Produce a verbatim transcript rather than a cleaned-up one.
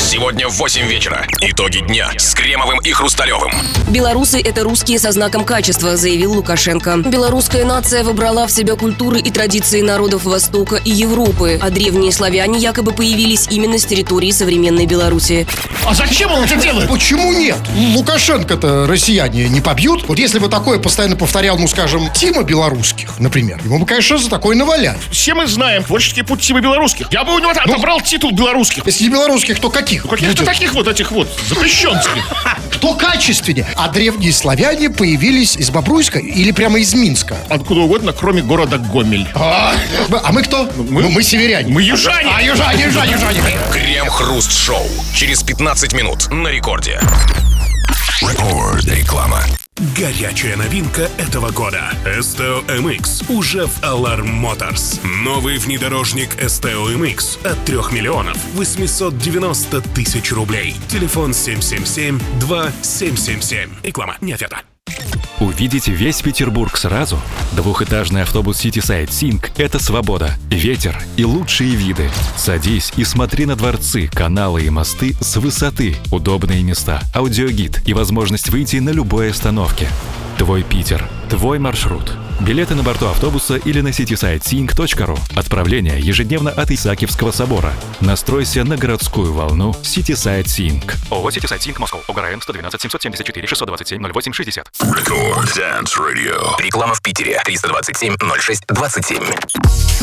Сегодня в восемь вечера. Итоги дня с Кремовым и Хрусталевым. Белорусы – это русские со знаком качества, заявил Лукашенко. Белорусская нация вобрала в себя культуры и традиции народов Востока и Европы, а древние славяне якобы появились именно с территории современной Беларуси. А зачем он это делает? Почему нет? Лукашенко-то россияне не побьют. Вот если бы такое постоянно повторял, ну, скажем, Тима Белорусских, например, ему бы, конечно, за такое наваляли. Все мы знаем творческий путь Тимы Белорусских. Я бы у него отобрал титул белорусских. Если не белорусских, то каких? Ну, каких-то таких вот этих вот запрещенских. Кто качественнее? А древние славяне появились из Бобруйска или прямо из Минска? Откуда угодно, кроме города Гомель. А, а мы кто? Мы, ну, мы северяне. Мы южане. А, южане, южане, южане. Крем-хруст-шоу. Через пятнадцать минут на рекорде. Рекорд. Реклама. Горячая новинка этого года. эс тэ о эм икс уже в Alarm Motors. Новый внедорожник эс тэ о эм икс от трех миллионов восемьсот девяносто тысяч рублей. Телефон семь семь семь два семь семь семь. Реклама не оферта. Увидеть весь Петербург сразу? Двухэтажный автобус City Side Sync – это свобода, ветер и лучшие виды. Садись и смотри на дворцы, каналы и мосты с высоты, удобные места, аудиогид и возможность выйти на любой остановке. Твой Питер, твой маршрут. Билеты на борту автобуса или на ситисайдсинк точка ру. Отправление ежедневно от Исаакиевского собора. Настройся на городскую волну City Side Sync. ООО City Side Sync Москва. ОГРН сто двенадцать семьсот семьдесят четыре шестьсот двадцать семь ноль восемь шестьдесят. Рекорд Dance Radio. Реклама в Питере. триста двадцать семь ноль шесть двадцать семь.